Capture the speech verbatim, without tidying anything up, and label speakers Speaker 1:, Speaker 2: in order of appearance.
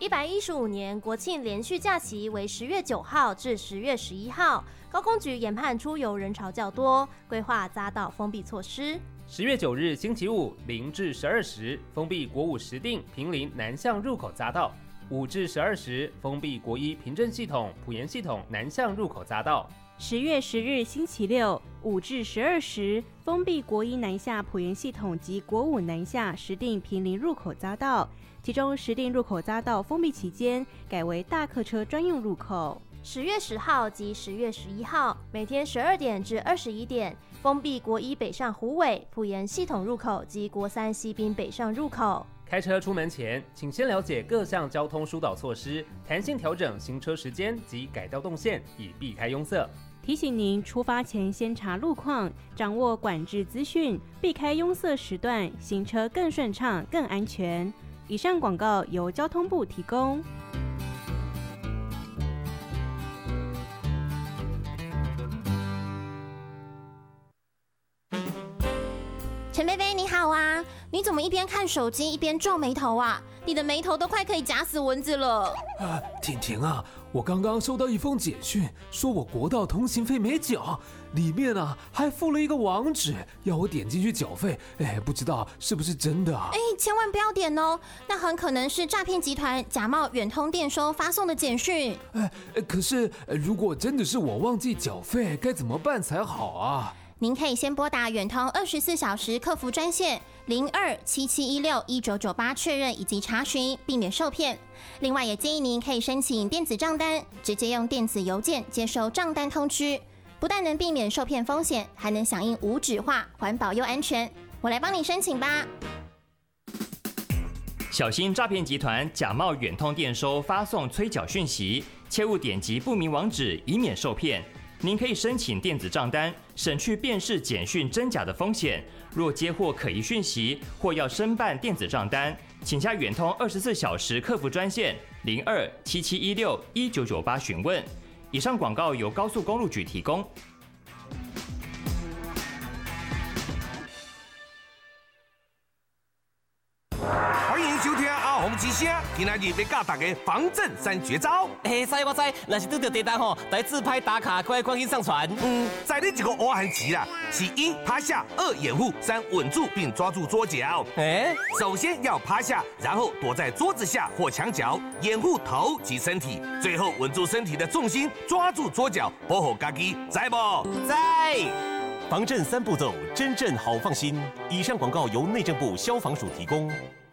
Speaker 1: 一百一十五年国庆连续假期为十月九号至十月十一号，高公局研判出游人潮较多，规划匝道封闭措施。
Speaker 2: 十月九日星期五零至十二时封闭国五石碇坪林南向入口匝道，五至十二时封闭国一平镇系统埔盐系统南向入口匝道。
Speaker 3: 十月十日星期六五至十二时封闭国一南下埔盐系统及国五南下石碇坪林入口匝道，其中石碇入口匝道封闭期间改为大客车专用入口。
Speaker 1: 十月十号及十月十一号每天十二点至二十一点封闭国一北上虎尾埔盐系统入口及国三西滨北上入口。
Speaker 2: 开车出门前，请先了解各项交通疏导措施，弹性调整行车时间及改道动线，以避开拥塞。
Speaker 3: 提醒您出发前先查路况，掌握管制资讯，避开拥塞时段，行车更顺畅、更安全。以上广告由交通部提供。
Speaker 4: 陈贝贝你好啊，你怎么一边看手机一边皱眉头啊？你的眉头都快可以夹死蚊子了。
Speaker 5: 啊，婷婷啊，我刚刚收到一封简讯，说我国道通行费没缴，里面啊还附了一个网址，要我点进去缴费。哎，不知道是不是真的啊？
Speaker 4: 哎，千万不要点哦，那很可能是诈骗集团假冒远通电收发送的简讯。
Speaker 5: 哎，可是如果真的是我忘记缴费，该怎么办才好啊？
Speaker 4: 您可以先拨打远通二十四小时客服专线零二七七一六一九九八确认以及查询，避免受骗。另外，也建议您可以申请电子账单，直接用电子邮件接收账单通知，不但能避免受骗风险，还能响应无纸化，环保又安全。我来帮你申请吧。
Speaker 6: 小心诈骗集团假冒远通电收发送催缴讯息，切勿点击不明网址，以免受骗。您可以申请电子账单，省去辨识简讯真假的风险。若接获可疑讯息或要申办电子账单，请加远通二十四小时客服专线零二七七一六一九九八询问。以上广告由高速公路局提供。
Speaker 7: 欢迎收听阿红之声，今仔日要教大家防震三绝招。
Speaker 8: 哎，知我知，若是拄到地震吼，来自拍打卡，快赶紧上传。
Speaker 7: 嗯，在你一个挖含期啦，是一趴下，二掩护，三稳住并抓住桌角。
Speaker 8: 哎，
Speaker 7: 首先要趴下，然后躲在桌子下或墙角，掩护头及身体，最后稳住身体的重心，抓住桌角，保护家己，知不？
Speaker 8: 在。防震三步骤，真正好放心。以上广告由内政部消防署提供。